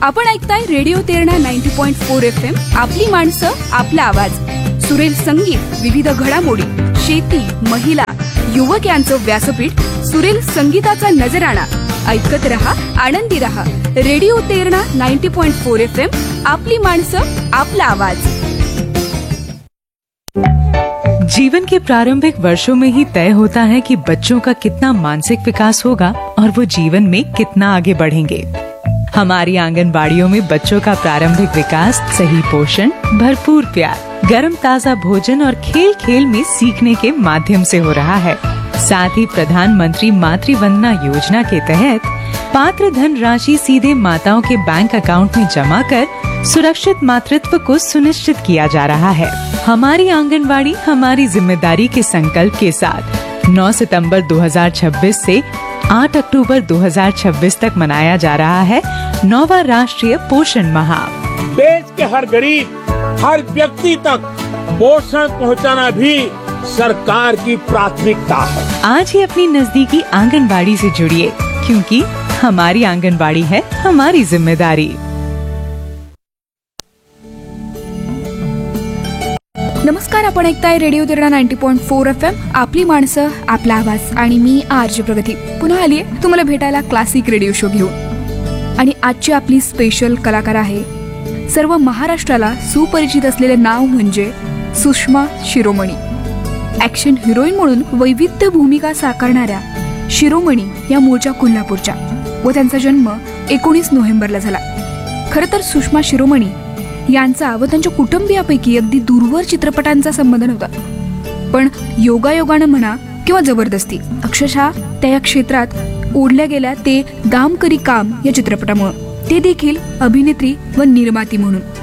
आपण ऐकताय radio Terna 90.4 FM. आपली माणसं, आपला आवाज. सुरेल संगीत, विविध घडामोडी, शेती, महिला, युवक यांचं व्यासपीठ. सुरेल संगीताचा नजराणा. ऐकत रहा, आनंदी रहा. Radio Terna 90.4 FM. आपली माणसं, आपला आवाज. जीवन के प्रारंभिक वर्षों में ही तय होता है कि बच्चों का कितना मानसिक विकास होगा और वो जीवन में कितना आगे बढ़ेंगे। हमारी आंगनबाड़ियों में बच्चों का प्रारंभिक विकास सही पोषण, भरपूर प्यार, गर्म ताजा भोजन और खेल खेल में सीखने के माध्यम से हो रहा है। साथ ही प्रधानमंत्री मातृ वंदना योजना के तहत पात्र धन राशि सीधे माताओं के बैंक अकाउंट में जमा कर सुरक्षित मातृत्व को सुनिश्चित किया जा रहा है। हमारी आंगनबाड़ी हमारी जिम्मेदारी के संकल्प के साथ 9 सितंबर 2026 से 8 अक्टूबर 2026 तक मनाया जा रहा है 9वां राष्ट्रीय पोषण माह। देश के हर गरीब, हर व्यक्ति तक पोषण पहुंचाना भी सरकार की प्राथमिकता है। आज ही अपनी नजदीकी आंगनबाड़ी से जुड़िए, क्योंकि हमारी आंगनबाड़ी है हमारी जिम्मेदारी। नमस्कार, आपण ऐकताय रेडिओ तेरणा 90.4 FM. आपली माणसं, आपला आवाज. आणि मी आरजे प्रगती पुन्हा आलीये तुम्हाला भेटायला क्लासिक रेडिओ शो घेऊन. आणि आजची आपली स्पेशल कलाकार आहे, सर्व महाराष्ट्राला सुपरिचित असलेले नाव म्हणजे सुषमा शिरोमणी. ऍक्शन हिरोईन म्हणून वैविध्य भूमिका साकारणाऱ्या शिरोमणी या मूळच्या कोल्हापूरच्या व त्यांचा जन्म 19 नोव्हेंबरला झाला. खरं तर सुषमा शिरोमणी यांचा व त्यांच्या कुटुंबियापैकी अगदी दूरवर चित्रपटांचा संबंध नव्हता. पण योगायोगानं म्हणा किंवा जबरदस्ती अक्षरशः त्या या क्षेत्रात ओढल्या गेल्या ते दाम करी काम या चित्रपटामुळे, ते देखील अभिनेत्री व निर्माती म्हणून.